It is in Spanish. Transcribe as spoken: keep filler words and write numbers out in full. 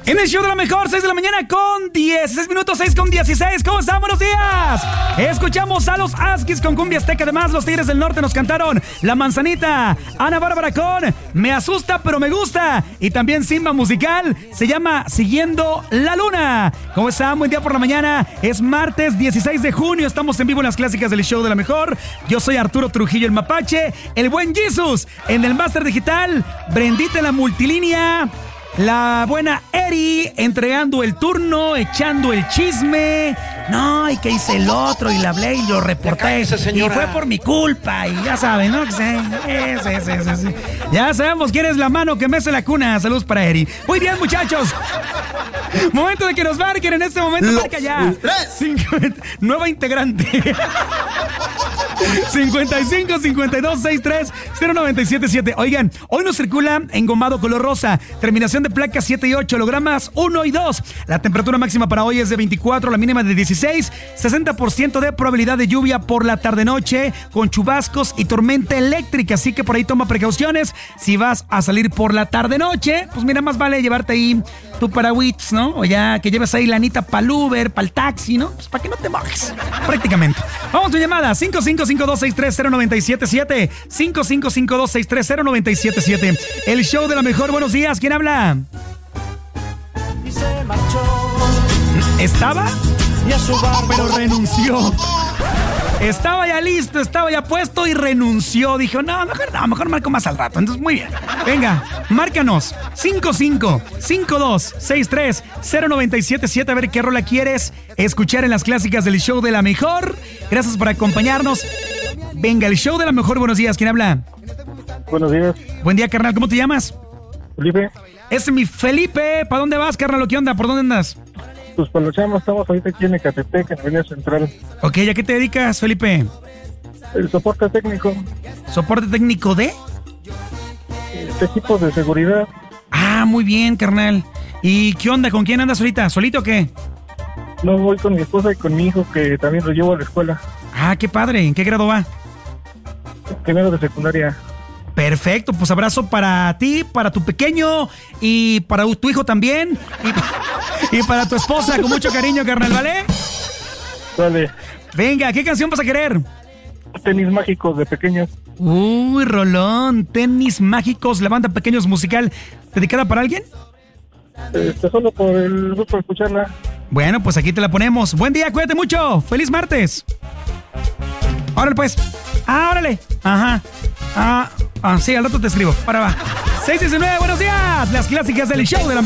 En el show de la mejor, seis de la mañana con dieciséis minutos, seis con dieciséis. ¿Cómo están? Buenos días. Escuchamos a los Askis con Cumbia Azteca. Además, los Tigres del Norte nos cantaron La Manzanita. Ana Bárbara con Me Asusta Pero Me Gusta. Y también Simba Musical se llama Siguiendo la Luna. ¿Cómo están? Buen día por la mañana. Es martes dieciséis de junio. Estamos en vivo en las clásicas del show de la mejor. Yo soy Arturo Trujillo, el Mapache. El buen Jesus en el Máster Digital. Brendita en la multilínea. La buena Eri entregando el turno, echando el chisme. No, y que hice el otro y le hablé y lo reporté. Y fue por mi culpa. Y ya saben, ¿no? Sí, sí, sí, sí, sí. Ya sabemos quién es la mano que mece la cuna. Saludos para Eri. Muy bien, muchachos. Momento de que nos marquen en este momento. Los marca ya. cincuenta, nueva integrante. cincuenta y cinco, cincuenta y dos, sesenta y tres, cero noventa y siete siete. Oigan, hoy nos circula engomado color rosa. Terminación de placas siete y ocho, hologramas uno y dos. La temperatura máxima para hoy es de veinticuatro, la mínima de dieciséis. sesenta por ciento de probabilidad de lluvia por la tarde-noche, con chubascos y tormenta eléctrica. Así que por ahí toma precauciones. Si vas a salir por la tarde-noche, pues mira, más vale llevarte ahí tu paragüitas, ¿no? O ya que lleves ahí lanita para el Uber, para el taxi, ¿no? Pues para que no te mojes, prácticamente. Vamos a tu llamada, cinco cinco cinco dos seis tres cero nueve siete siete, cinco cinco cinco dos seis tres cero nueve siete siete. El show de la mejor, buenos días, ¿quién habla? Y se marchó. ¿Estaba? Y a su barco pero renunció. Estaba ya listo, estaba ya puesto y renunció. Dijo, no, mejor no, mejor marco más al rato. Entonces, muy bien. Venga, márcanos. cinco cinco cinco dos seis tres cero nueve siete siete. A ver qué rola quieres escuchar en las clásicas del show de la mejor. Gracias por acompañarnos. Venga, el show de la mejor. Buenos días, ¿quién habla? Buenos días. Buen día, carnal. ¿Cómo te llamas? Felipe. Es mi Felipe. ¿Para dónde vas, carnal? ¿Qué onda? ¿Por dónde andas? Pues cuando echamos, estamos ahorita aquí en Ecatepec, en Avenida Central. Ok, ¿a qué te dedicas, Felipe? El soporte técnico. ¿Soporte técnico de? Este equipo de seguridad. Ah, muy bien, carnal. ¿Y qué onda? ¿Con quién andas ahorita? ¿Solito o qué? No, voy con mi esposa y con mi hijo, que también lo llevo a la escuela. Ah, qué padre. ¿En qué grado va? Primero de secundaria. Perfecto, pues abrazo para ti, para tu pequeño y para tu hijo también. Y, y para tu esposa, con mucho cariño, carnal, ¿vale? Vale. Venga, ¿qué canción vas a querer? Tenis mágicos de pequeños. Uy, rolón, Tenis Mágicos, la banda Pequeños musical. ¿Dedicada para alguien? Este, solo por el gusto de escucharla. Bueno, pues aquí te la ponemos. Buen día, cuídate mucho. Feliz martes. Órale, pues. Ah, órale. Ajá. Ah, ah, sí, al rato te escribo. Para va. seis diecinueve, buenos días. Las clásicas del show de la